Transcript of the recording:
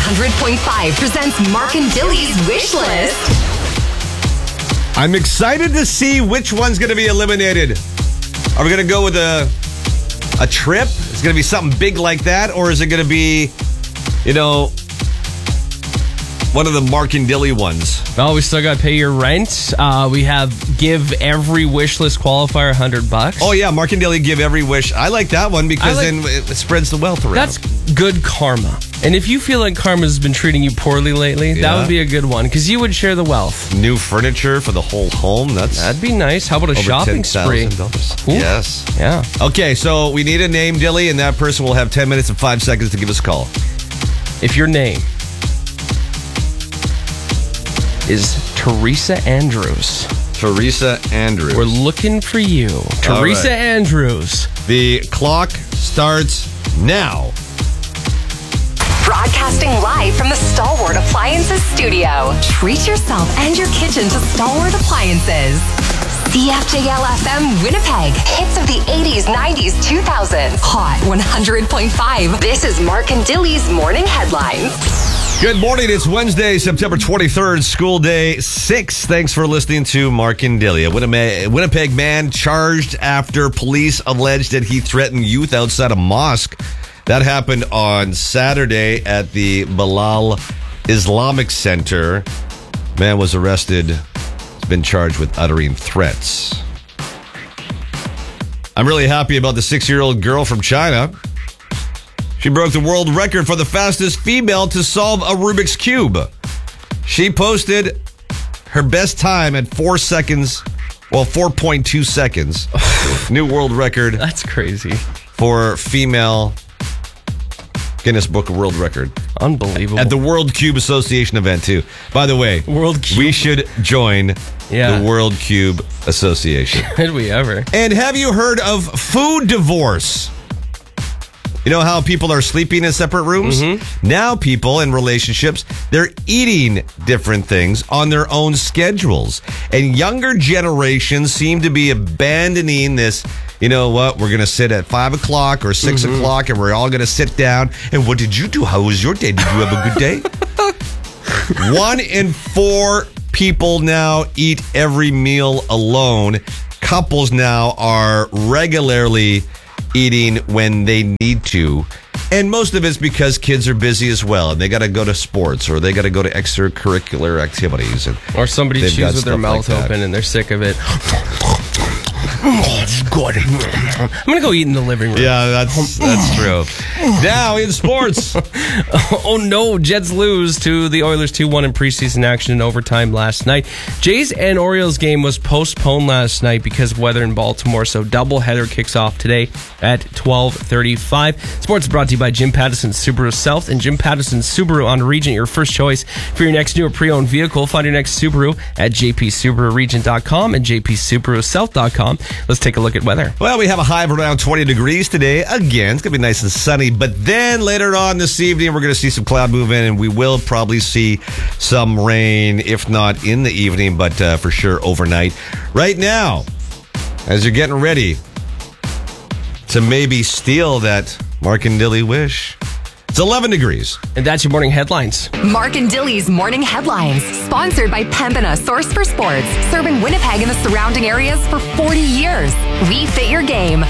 100.5 presents Mark and Dilly's Wish List. I'm excited to see which one's going to be eliminated. Are we going to go with a trip? Is it going to be something big like that? Or is it going to be, one of the Mark and Dilly ones? Well, we still got to pay your rent. We have give every wish list qualifier $100. Oh, yeah. Mark and Dilly give every wish. I like that one because then it spreads the wealth around. That's good karma. And if you feel like karma's been treating you poorly lately, that would be a good one because you would share the wealth. New furniture for the whole home. That'd be nice. How about a shopping spree? Yes. Yeah. Okay, so we need a name, Dilly, and that person will have 10 minutes and 5 seconds to give us a call. If your name is Teresa Andrews. Teresa Andrews. We're looking for you. Teresa Andrews. The clock starts now. Broadcasting live from the Stalwart Appliances studio. Treat yourself and your kitchen to Stalwart Appliances. CFJL-FM Winnipeg. Hits of the 80s, 90s, 2000s. Hot 100.5. This is Mark and Dilly's Morning Headlines. Good morning. It's Wednesday, September 23rd, school day 6. Thanks for listening to Mark and Dilly. A Winnipeg man charged after police alleged that he threatened youth outside a mosque. That happened on Saturday at the Bilal Islamic Center. Man was arrested. He's been charged with uttering threats. I'm really happy about the 6-year-old girl from China. She broke the world record for the fastest female to solve a Rubik's Cube. She posted her best time at 4.2 seconds. New world record. That's crazy. For female Guinness Book of World Record. Unbelievable. At the World Cube Association event, too. By the way, World Cube. We should join the World Cube Association. Did we ever? And have you heard of food divorce? You know how people are sleeping in separate rooms? Mm-hmm. Now people in relationships, they're eating different things on their own schedules. And younger generations seem to be abandoning this, you know what, we're going to sit at 5 o'clock or 6 o'clock and we're all going to sit down. And what did you do? How was your day? Did you have a good day? 1 in 4 people now eat every meal alone. Couples now are regularly eating when they need to. And most of it's because kids are busy as well. And they got to go to sports or they got to go to extracurricular activities. Or somebody chews with their mouth open and they're sick of it. Oh, it's good. I'm going to go eat in the living room. Yeah, that's true. Now in sports. Oh no, Jets lose to the Oilers 2-1 in preseason action in overtime last night. Jays and Orioles game was postponed last night because of weather in Baltimore, so doubleheader kicks off today at 12:35. Sports brought to you by Jim Pattison Subaru South and Jim Pattison Subaru on Regent, your first choice for your next new or pre-owned vehicle. Find your next Subaru at jpsubaruregent.com and jpsubarusouth.com. Let's take a look at weather. Well, we have a high of around 20 degrees today. Again, it's going to be nice and sunny. But then later on this evening, we're going to see some cloud movement, and we will probably see some rain, if not in the evening, but for sure overnight. Right now, as you're getting ready to maybe steal that Mark and Dilly wish, it's 11 degrees. And that's your morning headlines. Mark and Dilly's Morning Headlines. Sponsored by Pembina, source for sports. Serving Winnipeg and the surrounding areas for 40 years. We fit your game.